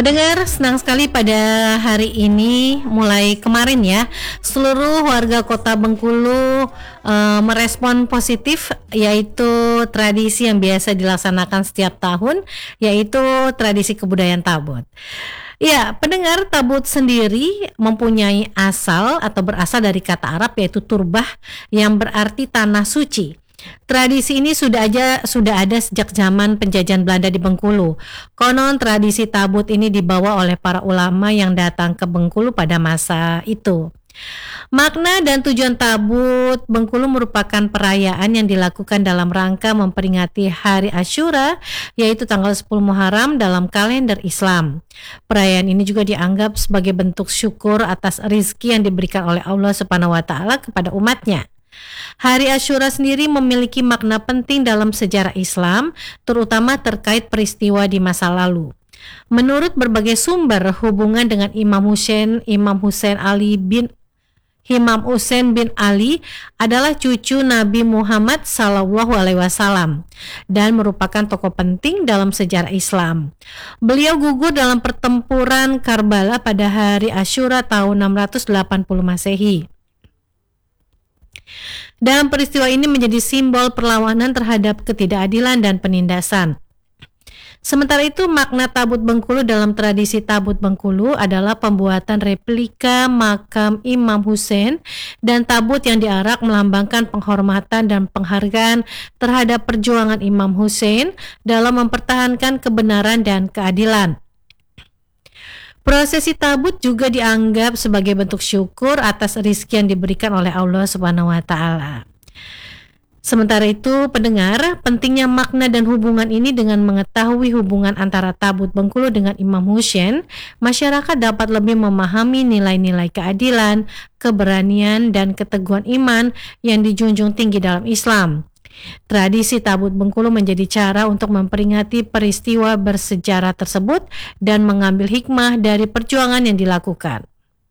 Pendengar, senang sekali pada hari ini, mulai kemarin ya, seluruh warga Kota Bengkulu merespon positif, yaitu tradisi yang biasa dilaksanakan setiap tahun, yaitu tradisi kebudayaan Tabut. Ya, pendengar, Tabut sendiri mempunyai asal atau berasal dari kata Arab yaitu turbah yang berarti tanah suci. Tradisi ini sudah ada sejak zaman penjajahan Belanda di Bengkulu. Konon tradisi tabut ini dibawa oleh para ulama yang datang ke Bengkulu pada masa itu. Makna dan tujuan tabut Bengkulu merupakan perayaan yang dilakukan dalam rangka memperingati Hari Asyura, yaitu tanggal 10 Muharram dalam kalender Islam. Perayaan ini juga dianggap sebagai bentuk syukur atas rizki yang diberikan oleh Allah Subhanahu wa Ta'ala kepada umatnya. Hari Asyura sendiri memiliki makna penting dalam sejarah Islam, terutama terkait peristiwa di masa lalu. Menurut berbagai sumber, hubungan dengan Imam Husain bin Ali adalah cucu Nabi Muhammad SAW dan merupakan tokoh penting dalam sejarah Islam. Beliau gugur dalam pertempuran Karbala pada hari Asyura tahun 680 Masehi. Dan peristiwa ini menjadi simbol perlawanan terhadap ketidakadilan dan penindasan. Sementara itu, makna tabut Bengkulu dalam tradisi tabut Bengkulu adalah pembuatan replika makam Imam Husain dan tabut yang diarak melambangkan penghormatan dan penghargaan terhadap perjuangan Imam Husain dalam mempertahankan kebenaran dan keadilan. Prosesi tabut juga dianggap sebagai bentuk syukur atas rizki yang diberikan oleh Allah Subhanahu wa Ta'ala. Sementara itu, pendengar, pentingnya makna dan hubungan ini dengan mengetahui hubungan antara tabut Bengkulu dengan Imam Husain, masyarakat dapat lebih memahami nilai-nilai keadilan, keberanian, dan keteguhan iman yang dijunjung tinggi dalam Islam. Tradisi tabut Bengkulu menjadi cara untuk memperingati peristiwa bersejarah tersebut dan mengambil hikmah dari perjuangan yang dilakukan.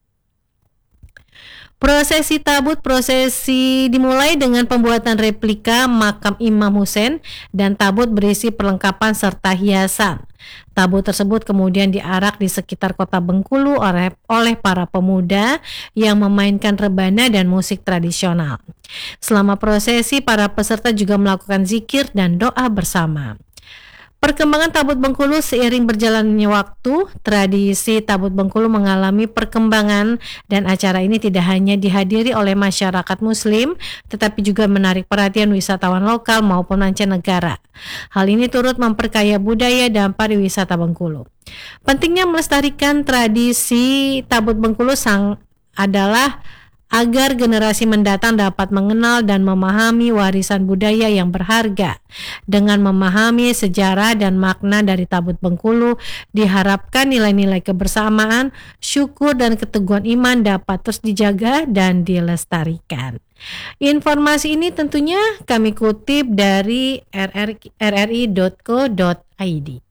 Prosesi dimulai dengan pembuatan replika makam Imam Husain dan tabut berisi perlengkapan serta hiasan. Tabut tersebut kemudian diarak di sekitar kota Bengkulu oleh para pemuda yang memainkan rebana dan musik tradisional. Selama prosesi, para peserta juga melakukan zikir dan doa bersama. Perkembangan tabut Bengkulu seiring berjalannya waktu, tradisi tabut Bengkulu mengalami perkembangan dan acara ini tidak hanya dihadiri oleh masyarakat muslim, tetapi juga menarik perhatian wisatawan lokal maupun mancanegara. Hal ini turut memperkaya budaya dan pariwisata Bengkulu. Pentingnya melestarikan tradisi tabut Bengkulu adalah agar generasi mendatang dapat mengenal dan memahami warisan budaya yang berharga. Dengan memahami sejarah dan makna dari tabut Bengkulu, diharapkan nilai-nilai kebersamaan, syukur, dan keteguhan iman dapat terus dijaga dan dilestarikan. Informasi ini tentunya kami kutip dari rri.co.id.